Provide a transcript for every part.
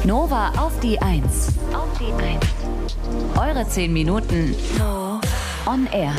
Nova auf die 1. Eure 10 Minuten on air.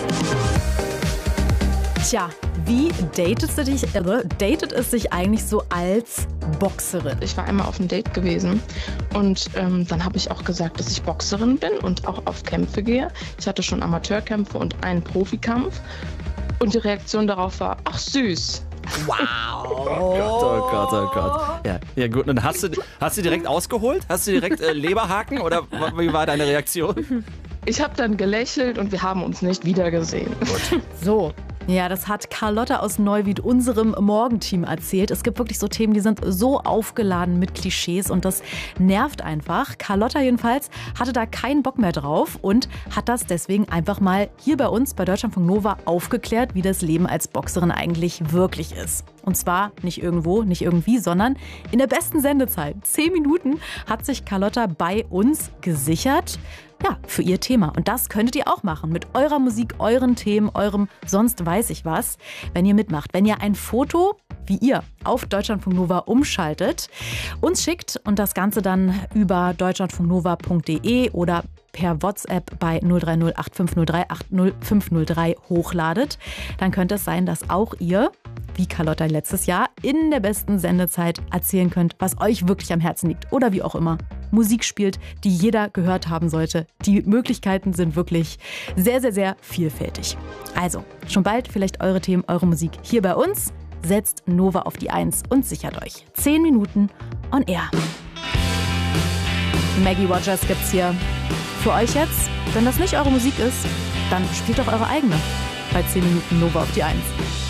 Tja, wie datet es sich eigentlich so als Boxerin? Ich war einmal auf einem Date gewesen und dann habe ich auch gesagt, dass ich Boxerin bin und auch auf Kämpfe gehe. Ich hatte schon Amateurkämpfe und einen Profikampf und die Reaktion darauf war, ach süß. Wow. Oh Gott. Ja gut, und hast du direkt ausgeholt? Hast du direkt Leberhaken oder wie war deine Reaktion? Ich habe dann gelächelt und wir haben uns nicht wiedergesehen. Gut. So. Ja, das hat Carlotta aus Neuwied unserem Morgenteam erzählt. Es gibt wirklich so Themen, die sind so aufgeladen mit Klischees und das nervt einfach. Carlotta jedenfalls hatte da keinen Bock mehr drauf und hat das deswegen einfach mal hier bei uns bei Deutschlandfunk Nova aufgeklärt, wie das Leben als Boxerin eigentlich wirklich ist. Und zwar nicht irgendwo, nicht irgendwie, sondern in der besten Sendezeit. 10 Minuten hat sich Carlotta bei uns gesichert. Ja, für ihr Thema. Und das könntet ihr auch machen. Mit eurer Musik, euren Themen, eurem sonst weiß ich was. Wenn ihr mitmacht, wenn ihr ein Foto, wie ihr, auf Deutschlandfunk Nova umschaltet, uns schickt und das Ganze dann über deutschlandfunknova.de oder per WhatsApp bei 030 8503 80503 hochladet, dann könnte es sein, dass auch ihr, wie Carlotta letztes Jahr, in der besten Sendezeit erzählen könnt, was euch wirklich am Herzen liegt oder wie auch immer Musik spielt, die jeder gehört haben sollte. Die Möglichkeiten sind wirklich sehr, sehr, sehr vielfältig. Also, schon bald vielleicht eure Themen, eure Musik hier bei uns. Setzt Nova auf die 1 und sichert euch 10 Minuten on air. Maggie Rogers gibt's hier für euch jetzt. Wenn das nicht eure Musik ist, dann spielt doch eure eigene bei 10 Minuten Nova auf die 1.